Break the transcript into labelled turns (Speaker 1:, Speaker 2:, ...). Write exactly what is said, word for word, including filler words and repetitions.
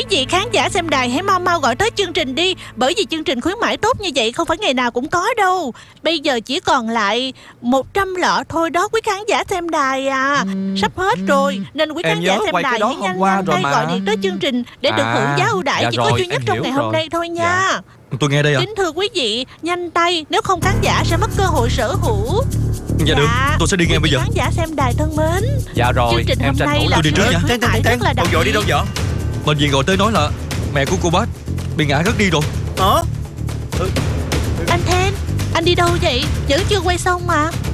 Speaker 1: Quý vị khán giả xem đài hãy mau mau gọi tới chương trình đi, bởi vì chương trình khuyến mãi tốt như vậy không phải ngày nào cũng có đâu. Bây giờ chỉ còn lại một trăm lọ thôi đó quý khán giả xem đài à. uhm, Sắp hết uhm. rồi, nên quý khán
Speaker 2: Em
Speaker 1: giả
Speaker 2: nhớ
Speaker 1: xem
Speaker 2: quay cái
Speaker 1: đài
Speaker 2: đó
Speaker 1: hãy
Speaker 2: hôm
Speaker 1: nhanh
Speaker 2: qua
Speaker 1: nhanh
Speaker 2: rồi
Speaker 1: tay
Speaker 2: mà.
Speaker 1: gọi điện tới chương trình để được
Speaker 2: À,
Speaker 1: hưởng giá ưu đãi
Speaker 2: dạ
Speaker 1: chỉ
Speaker 2: rồi,
Speaker 1: có duy nhất
Speaker 2: em
Speaker 1: trong
Speaker 2: hiểu
Speaker 1: ngày hôm
Speaker 2: rồi.
Speaker 1: nay thôi nha.
Speaker 2: Dạ. Tôi nghe đây ạ.
Speaker 1: Kính thưa quý vị, nhanh tay, nếu không khán giả sẽ mất cơ hội sở hữu.
Speaker 2: Dạ, dạ được, tôi sẽ đi ngay bây giờ.
Speaker 1: Khán giả xem đài thân mến,
Speaker 2: dạ rồi,
Speaker 1: chương trình
Speaker 2: em
Speaker 1: hôm
Speaker 2: tranh
Speaker 1: nay
Speaker 2: thủ
Speaker 1: là
Speaker 2: tôi đi trước nha.
Speaker 1: khuyến mãi rất là đặc
Speaker 3: Cậu vội đi đâu vậy?
Speaker 2: Bệnh viện gọi tới nói là mẹ của cô bác bị ngã ngất đi rồi.
Speaker 3: Hả?
Speaker 1: Anh Then, anh đi đâu vậy? Vẫn chưa quay xong mà.